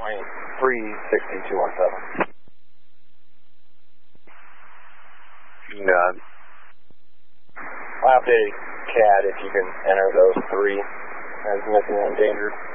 36217. None. I'll update CAD if you can enter those three as missing and endangered.